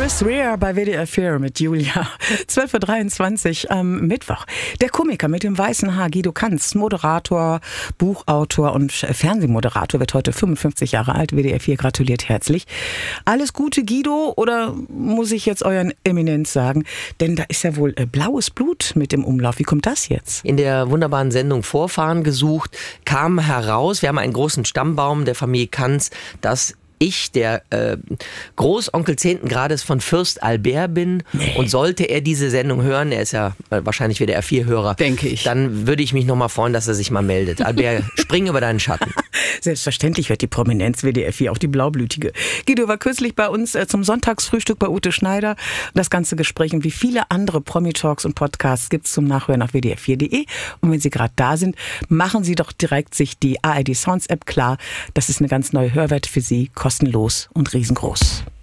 Chris Rea bei WDR 4 mit Julia. 12.23 Uhr am Mittwoch. Der Komiker mit dem weißen Haar, Guido Kanz, Moderator, Buchautor und Fernsehmoderator, wird heute 55 Jahre alt. WDR 4 gratuliert herzlich. Alles Gute, Guido, oder muss ich jetzt euren Eminenz sagen? Denn da ist ja wohl blaues Blut mit im Umlauf. Wie kommt das jetzt? In der wunderbaren Sendung Vorfahren gesucht kam heraus, wir haben einen großen Stammbaum der Familie Kanz, dass ich der Großonkel 10. Grades von Fürst Albert bin. Nee. Und sollte er diese Sendung hören, er ist ja wahrscheinlich WDR 4-Hörer, denke ich, dann würde ich mich nochmal freuen, dass er sich mal meldet. Albert, spring über deinen Schatten. Selbstverständlich wird die Prominenz WDR 4 auch die Blaublütige. Guido war kürzlich bei uns zum Sonntagsfrühstück bei Ute Schneider. Das ganze Gespräch und wie viele andere Promi-Talks und Podcasts gibt es zum Nachhören auf wdr4.de. Und wenn Sie gerade da sind, machen Sie doch direkt sich die ARD Sounds App klar. Das ist eine ganz neue Hörwelt für Sie, kostenlos und riesengroß.